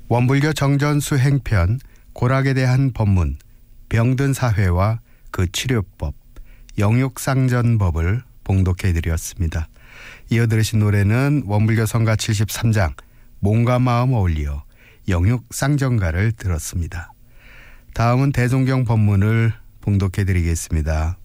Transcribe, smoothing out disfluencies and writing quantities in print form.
원불교 정전수 행편, 고락에 대한 법문, 병든 사회와 그 치료법, 영육상전법을 봉독해드렸습니다. 이어 들으신 노래는 원불교 성가 73장 몸과 마음 어울려 영육상전가를 들었습니다. 다음은 대종경 법문을 봉독해드리겠습니다.